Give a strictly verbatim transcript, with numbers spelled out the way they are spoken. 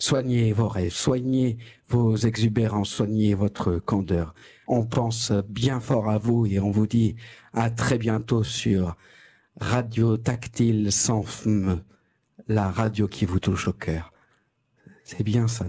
Soignez vos rêves, soignez vos exubérances, soignez votre candeur. On pense bien fort à vous et on vous dit à très bientôt sur Radio Tactile sans F M, la radio qui vous touche au cœur. C'est bien ça, non ?